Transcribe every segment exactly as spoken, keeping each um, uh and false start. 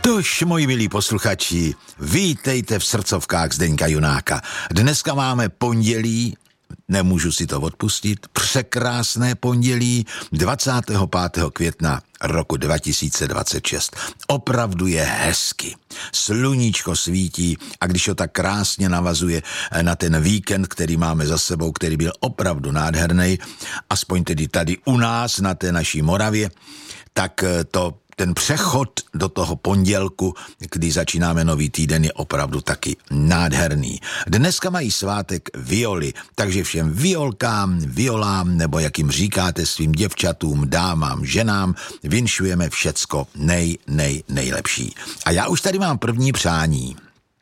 Tož, moji milí posluchači, vítejte v srdcovkách Zdeňka Junáka. Dneska máme pondělí, nemůžu si to odpustit, překrásné pondělí dvacátého pátého května roku dva tisíce dvacet šest. Opravdu je hezky. Sluníčko svítí a když ho tak krásně navazuje na ten víkend, který máme za sebou, který byl opravdu nádherný, aspoň tedy tady u nás na té naší Moravě, tak to ten přechod do toho pondělku, kdy začínáme nový týden, je opravdu taky nádherný. Dneska mají svátek violy, takže všem violkám, violám, nebo jak jim říkáte svým děvčatům, dámám, ženám, vinšujeme všecko nej, nej, nejlepší. A já už tady mám první přání.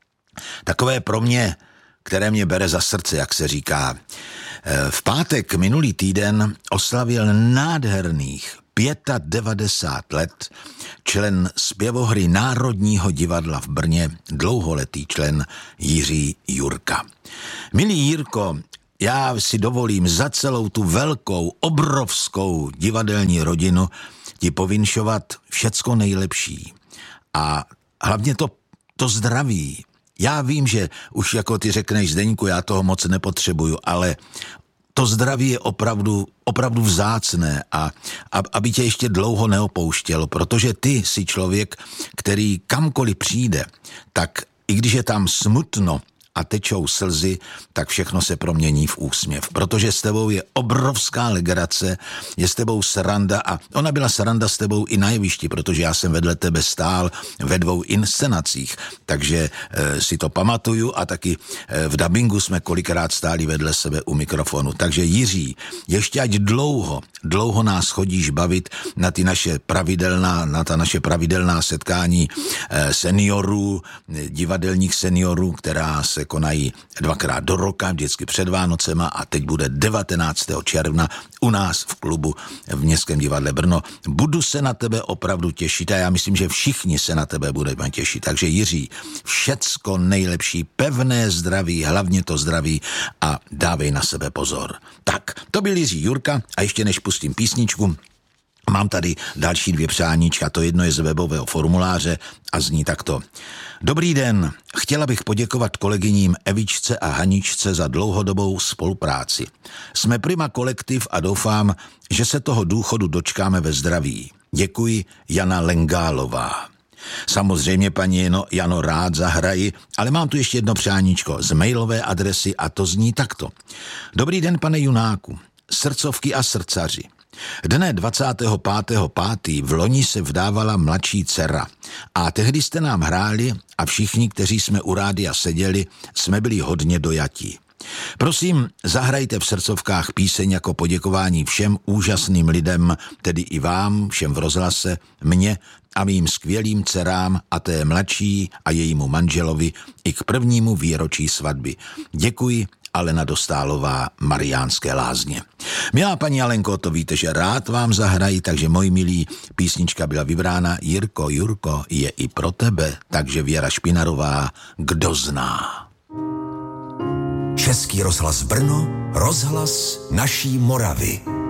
Takové pro mě, které mě bere za srdce, jak se říká. V pátek minulý týden oslavil nádherných devadesát pět let člen zpěvohry Národního divadla v Brně, dlouholetý člen Jiří Jurka. Milý Jirko, já si dovolím za celou tu velkou, obrovskou divadelní rodinu ti povinšovat všecko nejlepší. A hlavně to, to zdraví. Já vím, že už jako ty řekneš, Zdeňku, já toho moc nepotřebuju, ale to zdraví je opravdu, opravdu vzácné a, a aby tě ještě dlouho neopouštělo, protože ty jsi člověk, který kamkoliv přijde, tak i když je tam smutno a tečou slzy, tak všechno se promění v úsměv, protože s tebou je obrovská legrace, je s tebou sranda a ona byla sranda s tebou i na jevišti, protože já jsem vedle tebe stál ve dvou inscenacích, takže e, si to pamatuju a taky e, v dabingu jsme kolikrát stáli vedle sebe u mikrofonu. Takže Jiří, ještě ať dlouho, dlouho nás chodíš bavit na ty naše pravidelná, na ta naše pravidelná setkání e, seniorů, divadelních seniorů, která se konají dvakrát do roka, vždycky před Vánocema a teď bude devatenáctého června u nás v klubu v Městském divadle Brno. Budu se na tebe opravdu těšit a já myslím, že všichni se na tebe budeme těšit. Takže Jiří, všecko nejlepší, pevné zdraví, hlavně to zdraví a dávej na sebe pozor. Tak, to byl Jiří Jurka a ještě než pustím písničku, mám tady další dvě přáníčka, to jedno je z webového formuláře a zní takto. Dobrý den, chtěla bych poděkovat kolegyním Evičce a Haničce za dlouhodobou spolupráci. Jsme prima kolektiv a doufám, že se toho důchodu dočkáme ve zdraví. Děkuji, Jana Lengálová. Samozřejmě, paní Jano, Jano, rád zahraji, ale mám tu ještě jedno přáníčko z mailové adresy a to zní takto. Dobrý den, pane Junáku, srdcovky a srdcaři. Dne dvacátého pátého pátého v loni se vdávala mladší dcera a tehdy jste nám hráli a všichni, kteří jsme u rádia seděli, jsme byli hodně dojatí. Prosím, zahrajte v srdcovkách píseň jako poděkování všem úžasným lidem, tedy i vám, všem v rozhlase, mně a mým skvělým dcerám a té mladší a jejímu manželovi i k prvnímu výročí svatby. Děkuji, Alena Dostálová, Mariánské Lázně. Milá paní Alenko, to víte, že rád vám zahrají, takže moji milí, písnička byla vybrána. Jirko, Jurko, je i pro tebe, takže Věra Špinarová, Kdo zná. Český rozhlas Brno, rozhlas naší Moravy.